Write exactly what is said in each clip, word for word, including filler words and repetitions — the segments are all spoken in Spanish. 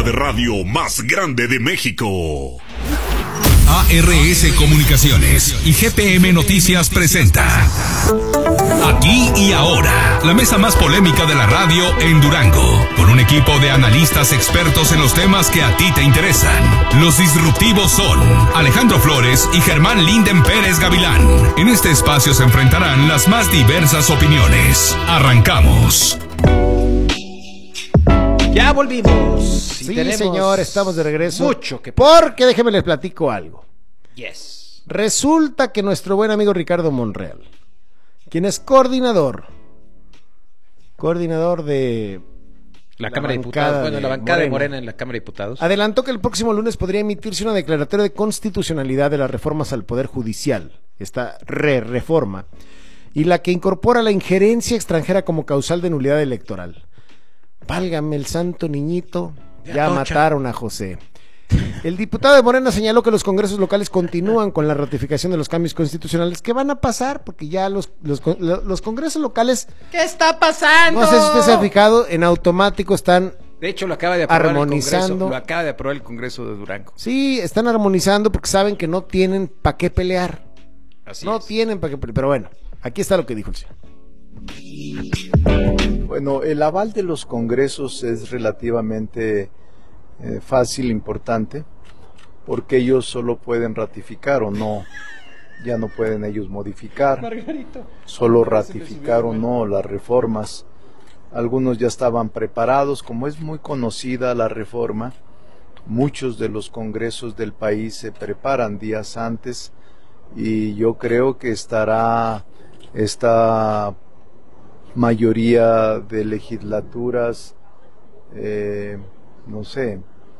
cabina de radio más grande de México. A R S Comunicaciones y G P M Noticias presenta Aquí y Ahora, la mesa más polémica de la radio en Durango, con un equipo de analistas expertos en los temas que a ti te interesan. Los disruptivos son Alejandro Flores y Germán Linden Pérez Gavilán. En este espacio se enfrentarán las más diversas opiniones. Arrancamos. Ya volvimos. Sí, señor, estamos de regreso. Mucho que Porque déjeme les platico algo. Yes. Resulta que nuestro buen amigo Ricardo Monreal, quien es coordinador, coordinador de la, la Cámara de Diputados, bueno, la bancada Morena. de Morena en la Cámara de Diputados, adelantó que el próximo lunes podría emitirse una declaratoria de constitucionalidad de las reformas al Poder Judicial, esta re-reforma, y la que incorpora la injerencia extranjera como causal de nulidad electoral. Válgame el santo niñito, ya mataron a José. El diputado de Morena señaló que los congresos locales continúan con la ratificación de los cambios constitucionales que van a pasar, porque ya los, los, los congresos locales... ¿Qué está pasando? No sé si usted se ha fijado, en automático están... De hecho, lo acaba de aprobar armonizando. el Congreso, lo acaba de aprobar el Congreso de Durango. Sí, están armonizando porque saben que no tienen para qué pelear. Así no es. tienen para qué pelear, pero bueno, aquí está lo que dijo el señor. Bueno, el aval de los congresos es relativamente eh, fácil, importante, porque ellos solo pueden ratificar o no, ya no pueden ellos modificar, Margarito. Solo ratificar o no las reformas. Algunos ya estaban preparados, como es muy conocida la reforma, muchos de los congresos del país se preparan días antes y yo creo que estará esta mayoría de legislaturas, eh, no sé,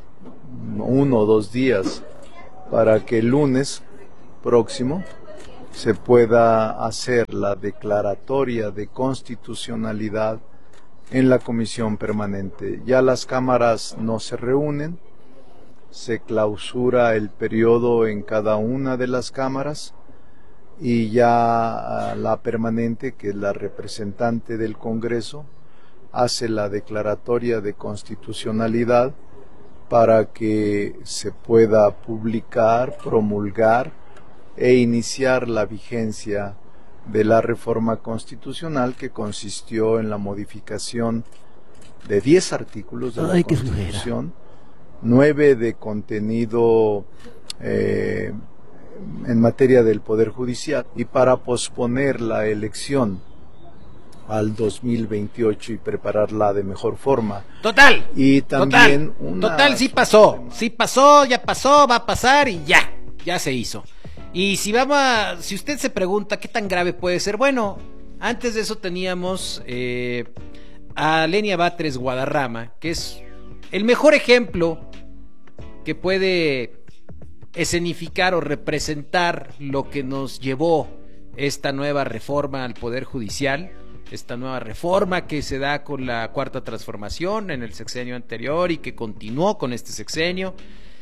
uno o dos días para que el lunes próximo se pueda hacer la declaratoria de constitucionalidad en la comisión permanente. Ya las cámaras no se reúnen, se clausura el periodo en cada una de las cámaras y ya la permanente, que es la representante del Congreso, hace la declaratoria de constitucionalidad para que se pueda publicar, promulgar e iniciar la vigencia de la reforma constitucional que consistió en la modificación de diez artículos de la Ay, Constitución, nueve de contenido eh, en materia del Poder Judicial, y para posponer la elección al dos mil veintiocho y prepararla de mejor forma. Total. Y también total, una... total, sí pasó, sí pasó, ya pasó, va a pasar y ya, ya se hizo. Y si vamos a, si usted se pregunta qué tan grave puede ser, bueno, antes de eso teníamos eh, a Lenia Batres Guadarrama, que es el mejor ejemplo que puede escenificar o representar lo que nos llevó esta nueva reforma al Poder Judicial, esta nueva reforma que se da con la Cuarta Transformación en el sexenio anterior y que continuó con este sexenio.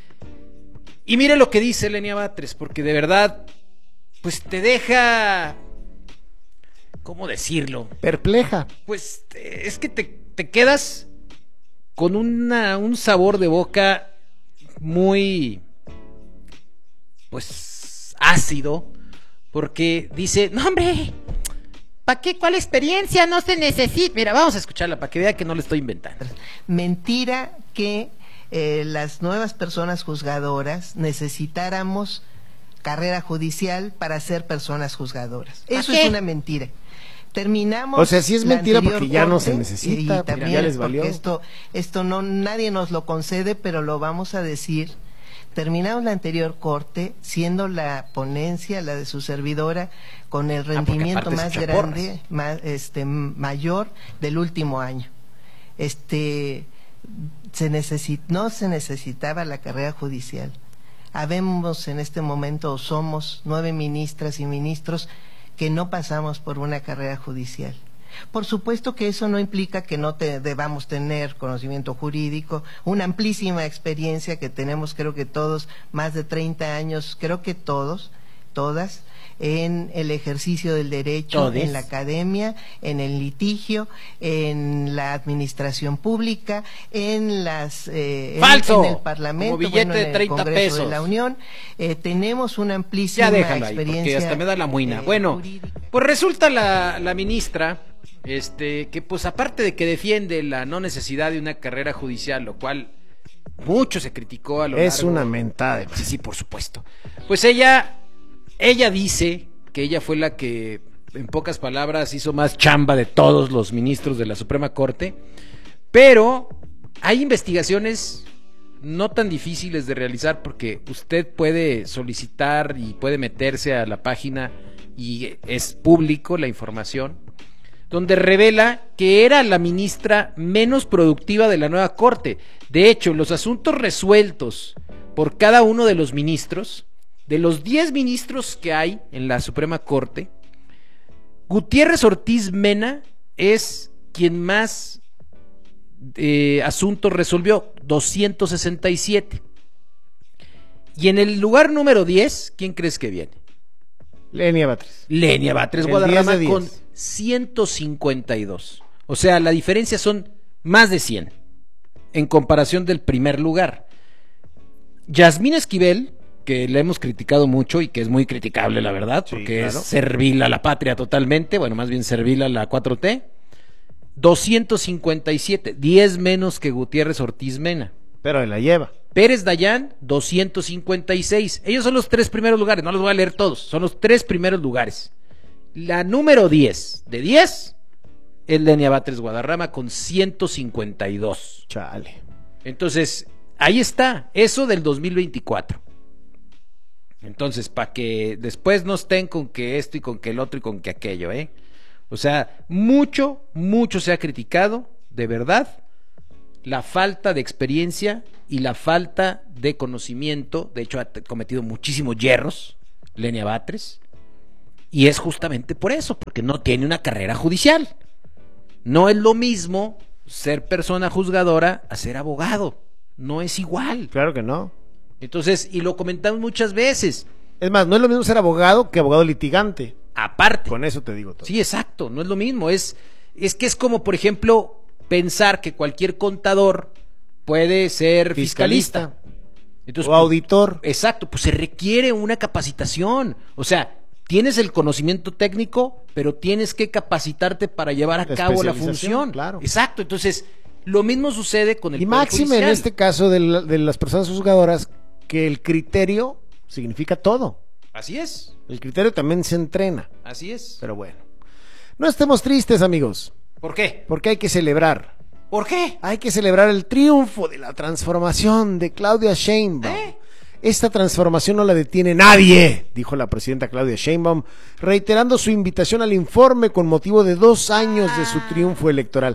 Y mire lo que dice Lenia Batres, porque de verdad, pues te deja, ¿cómo decirlo? Perpleja. Pues es que te, te quedas con una, un sabor de boca muy, pues, ácido, porque dice, no hombre, ¿para qué? ¿Cuál experiencia? No se necesita. Mira, vamos a escucharla para que vea que no le estoy inventando. Mentira que eh, las nuevas personas juzgadoras necesitáramos carrera judicial para ser personas juzgadoras. Eso qué? Es una mentira. Terminamos. O sea, sí es mentira porque ya no se corte, necesita, y porque también ya les valió. porque esto, esto no, nadie nos lo concede, pero lo vamos a decir. Terminamos la anterior corte, siendo la ponencia, la de su servidora, con el rendimiento ah, más grande, más, este, mayor del último año. Este, se necesit, no se necesitaba la carrera judicial. Habemos en este momento, o somos nueve ministras y ministros que no pasamos por una carrera judicial. Por supuesto que eso no implica que no te debamos tener conocimiento jurídico, una amplísima experiencia que tenemos, creo que todos, más de treinta años, creo que todos, todas, en el ejercicio del derecho, Todes. en la academia, en el litigio, en la administración pública, en las eh, en- ¡Falso! en, el Parlamento, Como billete bueno, de en el treinta Congreso pesos. de la Unión. Eh, tenemos una amplísima Ya déjalo ahí, experiencia. porque hasta me da la muina. eh, Bueno, jurídica. pues resulta la, la ministra, este, que pues aparte de que defiende la no necesidad de una carrera judicial, lo cual mucho se criticó a lo Es largo- una mentada de Sí, sí, por supuesto. Pues ella, ella dice que ella fue la que, en pocas palabras, hizo más chamba de todos los ministros de la Suprema Corte, pero hay investigaciones no tan difíciles de realizar porque usted puede solicitar y puede meterse a la página y es público la información, donde revela que era la ministra menos productiva de la nueva Corte. De hecho, los asuntos resueltos por cada uno de los ministros, de los diez ministros que hay en la Suprema Corte, Gutiérrez Ortiz Mena es quien más eh, asuntos resolvió, doscientos sesenta y siete. Y en el lugar número diez, ¿quién crees que viene? Lenia Batres. Lenia Batres El Guadarrama diez de con diez. ciento cincuenta y dos. O sea, la diferencia son más de cien en comparación del primer lugar. Yasmín Esquivel, que le hemos criticado mucho y que es muy criticable, la verdad, Sí, porque claro. es servil a la patria totalmente, bueno, más bien servil a la cuatro T, doscientos cincuenta y siete, diez menos que Gutiérrez Ortiz Mena. Pero la lleva. Pérez Dayán, doscientos cincuenta y seis. Ellos son los tres primeros lugares, no los voy a leer todos, son los tres primeros lugares. La número diez, de diez, es Lenia Batres Guadarrama con ciento cincuenta y dos. Chale. Entonces, ahí está, eso del dos mil veinticuatro. Entonces, para que después no estén con que esto y con que el otro y con que aquello, ¿eh? O sea, mucho, mucho se ha criticado, de verdad, la falta de experiencia y la falta de conocimiento. De hecho, ha cometido muchísimos yerros, Lenia Batres, y es justamente por eso, porque no tiene una carrera judicial. No es lo mismo ser persona juzgadora a ser abogado, no es igual. Claro que no. Entonces, y lo comentamos muchas veces, Es más, no es lo mismo ser abogado que abogado litigante. aparte. Con eso te digo todo. Sí, exacto, no es lo mismo, es, es que es como, por ejemplo, pensar que cualquier contador puede ser fiscalista. Entonces, O auditor. exacto, pues se requiere una capacitación. O sea, tienes el conocimiento técnico, pero tienes que capacitarte para llevar a La cabo la especialización, función. claro. Exacto, entonces, lo mismo sucede con el Y Poder máxime en Judicial. este caso de, la- de las personas juzgadoras que el criterio significa todo. Así es, El criterio también se entrena. así es. Pero bueno. No estemos tristes, amigos, ¿Por qué? porque hay que celebrar. ¿Por qué? Hay que celebrar el triunfo de la transformación de Claudia Sheinbaum. ¿Eh? Esta transformación no la detiene nadie, dijo la presidenta Claudia Sheinbaum, reiterando su invitación al informe con motivo de dos años de su triunfo electoral.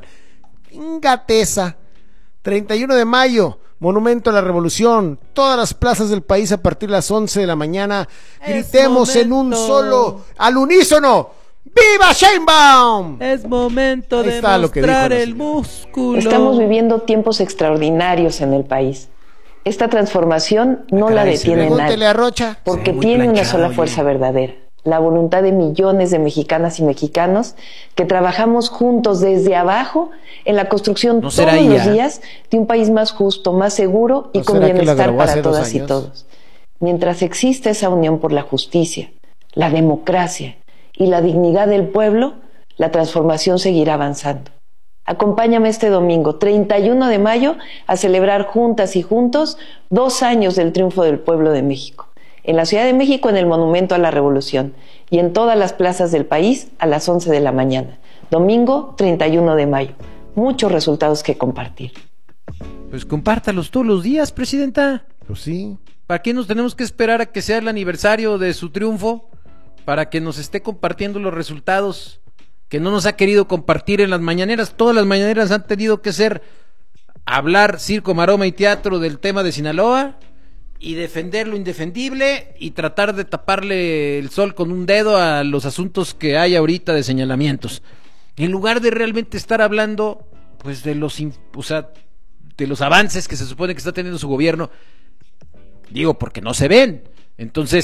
Ingateza. treinta y uno de mayo, Monumento a la Revolución, todas las plazas del país a partir de las once de la mañana. Es Gritemos en un momento. solo, al unísono, ¡Viva Sheinbaum! Es momento Ahí de está lo que dijo mostrar la el señora. músculo. Estamos viviendo tiempos extraordinarios en el país. Esta transformación no la caray, se detiene Pregúntele nadie, a Rocha. porque muy tiene una planchado, sola oye. fuerza verdadera, la voluntad de millones de mexicanas y mexicanos que trabajamos juntos desde abajo en la construcción ¿No todos será los ella? días de un país más justo, más seguro y ¿No con será que la bienestar grabó para hace dos todas y años? todos. Mientras exista esa unión por la justicia, la democracia y la dignidad del pueblo, la transformación seguirá avanzando. Acompáñame este domingo, treinta y uno de mayo, a celebrar juntas y juntos dos años del triunfo del pueblo de México. En la Ciudad de México, en el Monumento a la Revolución, y en todas las plazas del país a las once de la mañana. Domingo, treinta y uno de mayo. Muchos resultados que compartir. Pues compártalos todos los días, presidenta. Pues sí. ¿Para qué nos tenemos que esperar a que sea el aniversario de su triunfo? Para que nos esté compartiendo los resultados que no nos ha querido compartir en las mañaneras. Todas las mañaneras han tenido que ser hablar circo, maroma y teatro del tema de Sinaloa y defender lo indefendible y tratar de taparle el sol con un dedo a los asuntos que hay ahorita de señalamientos. En lugar de realmente estar hablando pues de los, in- o sea, de los avances que se supone que está teniendo su gobierno. Digo, porque no se ven. Entonces,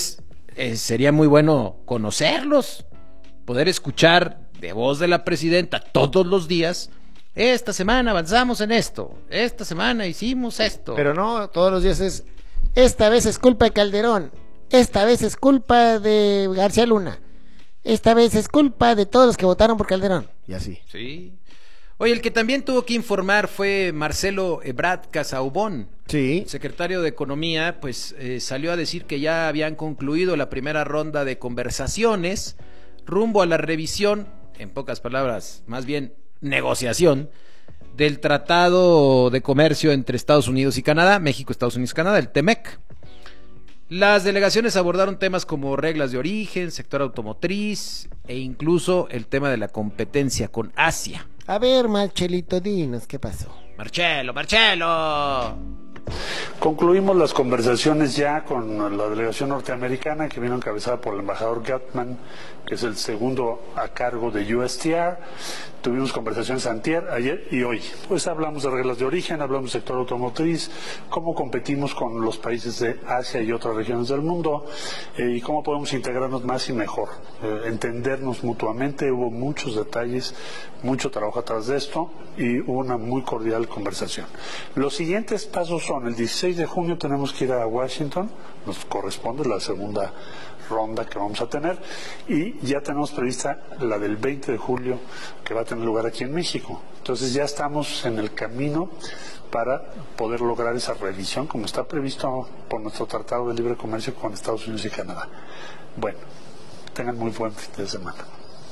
eh, sería muy bueno conocerlos, poder escuchar de voz de la presidenta todos los días. Esta semana avanzamos en esto, esta semana hicimos esto. Pero no, todos los días es, esta vez es culpa de Calderón, esta vez es culpa de García Luna, esta vez es culpa de todos los que votaron por Calderón. Y así. Sí. Oye, el que también tuvo que informar fue Marcelo Ebrard Casaubon. Sí. Secretario de Economía, pues eh, salió a decir que ya habían concluido la primera ronda de conversaciones rumbo a la revisión, en pocas palabras, más bien negociación, del Tratado de Comercio entre Estados Unidos y Canadá, México, Estados Unidos y Canadá, el TEMEC. Las delegaciones abordaron temas como reglas de origen, sector automotriz e incluso el tema de la competencia con Asia. A ver, Marchelito, dinos, ¿qué pasó? Marcelo, Marcelo. Concluimos las conversaciones ya con la delegación norteamericana que vino encabezada por el embajador Gutman, que es el segundo a cargo de U S T R. Tuvimos conversaciones antier, ayer y hoy. Pues hablamos de reglas de origen, hablamos del sector automotriz, cómo competimos con los países de Asia y otras regiones del mundo eh, y cómo podemos integrarnos más y mejor, eh, entendernos mutuamente. Hubo muchos detalles, mucho trabajo atrás de esto y hubo una muy cordial conversación. Los siguientes pasos son, el dieciséis de junio tenemos que ir a Washington, nos corresponde la segunda ronda que vamos a tener, y ya tenemos prevista la del veinte de julio que va a tener lugar aquí en México. Entonces ya estamos en el camino para poder lograr esa revisión como está previsto por nuestro Tratado de Libre Comercio con Estados Unidos y Canadá. Bueno, tengan muy buen fin de semana.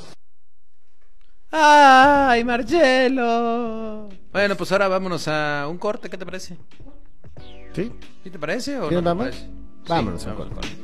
¡Ay, Marcelo! Bueno, pues ahora vámonos a un corte, ¿qué te parece? ¿Sí? ¿Sí te parece o ¿Sí, no vamos? te parece? Vámonos Sí, a un vamos corte.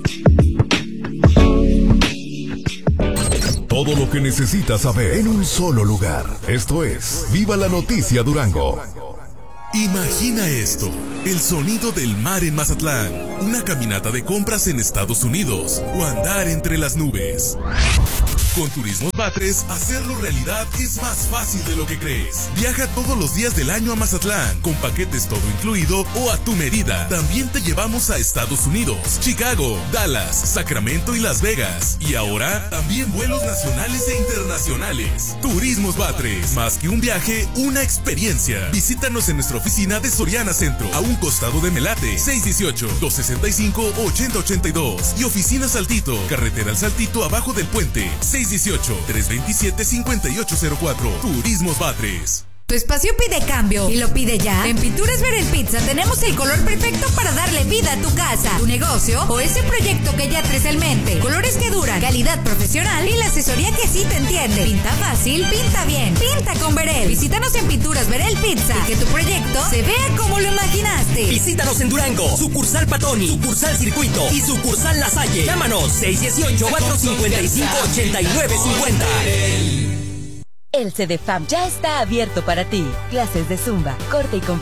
Todo lo que necesitas saber en un solo lugar. Esto es Viva la Noticia Durango. Imagina esto, el sonido del mar en Mazatlán, una caminata de compras en Estados Unidos o andar entre las nubes. Con Turismos Batres, hacerlo realidad es más fácil de lo que crees. Viaja todos los días del año a Mazatlán, con paquetes todo incluido o a tu medida. También te llevamos a Estados Unidos, Chicago, Dallas, Sacramento y Las Vegas. Y ahora, también vuelos nacionales e internacionales. Turismos Batres, más que un viaje, una experiencia. Visítanos en nuestra oficina de Soriana Centro, a un costado de Melate, seis uno ocho, dos seis cinco, ocho cero ocho dos. Y Oficina Saltito, carretera al Saltito abajo del puente, seis uno ocho, tres dos siete, cinco ocho cero cuatro. Turismos Batres. Tu espacio pide cambio y lo pide ya. En Pinturas Verel Pizza tenemos el color perfecto para darle vida a tu casa, tu negocio o ese proyecto que ya traes en mente. Colores que duran, calidad profesional y la asesoría que sí te entiende. Pinta fácil, pinta bien, pinta con Verel. Visítanos en Pinturas Verel Pizza y que tu proyecto se vea como lo imaginaste. Visítanos en Durango, sucursal Patoni, sucursal Circuito y sucursal La Salle. Llámanos seis uno ocho, cuatro cinco cinco, ocho nueve cinco cero. El CEDEFAM ya está abierto para ti. Clases de Zumba, corte y